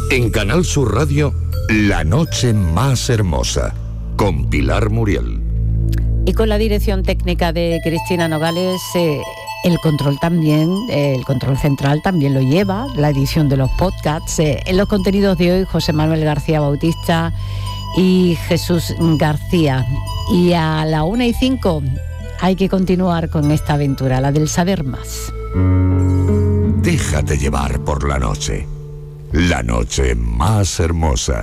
En Canal Sur Radio, La Noche Más Hermosa, con Pilar Muriel. Y con la dirección técnica de Cristina Nogales, el control central también lo lleva, la edición de los podcasts. En los contenidos de hoy, José Manuel García Bautista y Jesús García. Y a la 1:05 hay que continuar con esta aventura, la del saber más. Déjate llevar por la noche. La noche más hermosa.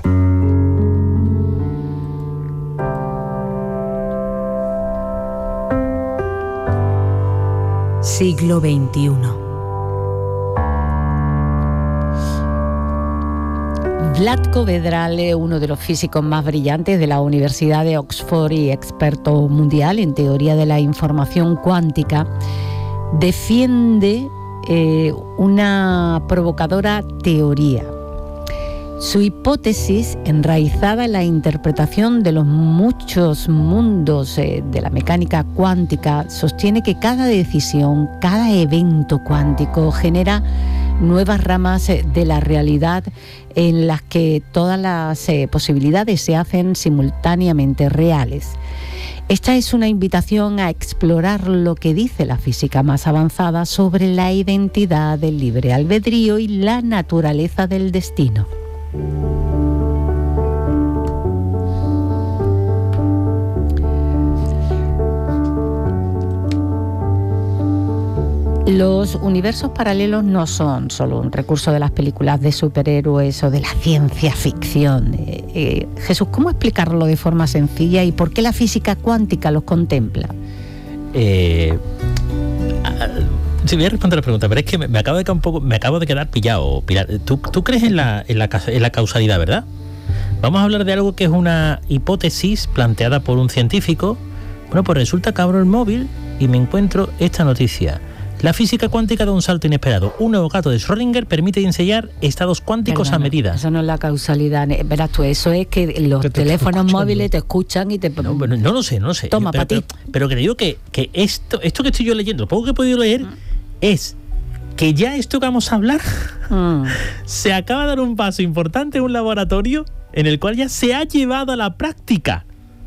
Siglo XXI. Vlatko Vedrale, uno de los físicos más brillantes de la Universidad de Oxford y experto mundial en teoría de la información cuántica, defiende una provocadora teoría. Su hipótesis, enraizada en la interpretación de los muchos mundos de la mecánica cuántica, sostiene que cada decisión, cada evento cuántico genera nuevas ramas de la realidad en las que todas las posibilidades se hacen simultáneamente reales. Esta es una invitación a explorar lo que dice la física más avanzada sobre la identidad del libre albedrío y la naturaleza del destino. Los universos paralelos no son solo un recurso de las películas de superhéroes o de la ciencia ficción. Jesús, ¿cómo explicarlo de forma sencilla y por qué la física cuántica los contempla? Sí, voy a responder la pregunta, pero es que me acabo de quedar pillado, Pilar. ¿Tú crees en la causalidad, verdad? Vamos a hablar de algo que es una hipótesis planteada por un científico. Bueno, pues resulta que abro el móvil y me encuentro esta noticia. La física cuántica da un salto inesperado. Un nuevo gato de Schrödinger permite ensayar estados cuánticos a medida. Eso no es la causalidad. Verás tú, eso es que los teléfonos móviles te escuchan y te... No lo sé. Toma, para ti. Pero que te digo que esto que estoy yo leyendo, lo poco que he podido leer, es que ya esto que vamos a hablar se acaba de dar un paso importante en un laboratorio en el cual ya se ha llevado a la práctica.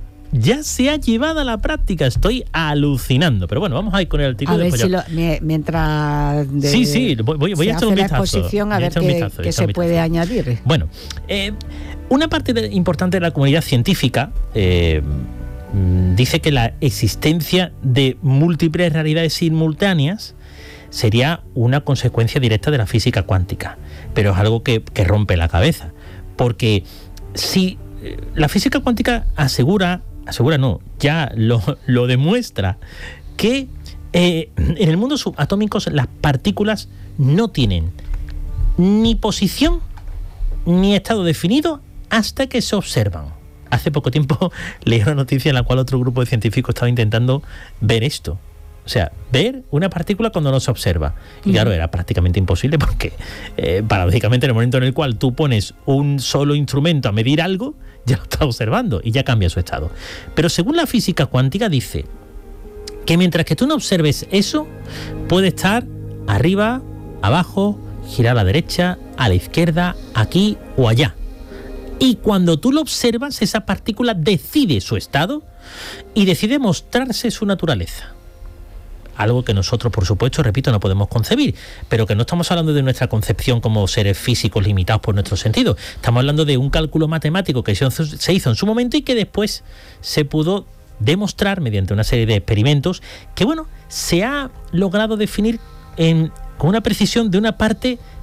Estoy alucinando. Pero bueno, vamos a ir con el título. A ver si mientras... Sí, voy a echar un vistazo. La exposición, a ver qué se puede añadir. Bueno, una parte importante de la comunidad científica dice que la existencia de múltiples realidades simultáneas sería una consecuencia directa de la física cuántica. Pero es algo que rompe la cabeza. Porque si la física cuántica ya lo demuestra, que en el mundo subatómico las partículas no tienen ni posición ni estado definido hasta que se observan. Hace poco tiempo leí una noticia en la cual otro grupo de científicos estaba intentando ver esto. O sea, ver una partícula cuando no se observa. Y claro, era prácticamente imposible porque, paradójicamente, en el momento en el cual tú pones un solo instrumento a medir algo, ya lo está observando y ya cambia su estado. Pero según la física cuántica dice que mientras que tú no observes eso, puede estar arriba, abajo, girar a la derecha, a la izquierda, aquí o allá. Y cuando tú lo observas, esa partícula decide su estado y decide mostrarse su naturaleza. Algo que nosotros, por supuesto, repito, no podemos concebir, pero que no estamos hablando de nuestra concepción como seres físicos limitados por nuestros sentidos. Estamos hablando de un cálculo matemático que se hizo en su momento y que después se pudo demostrar mediante una serie de experimentos que, bueno, se ha logrado definir con una precisión de una parte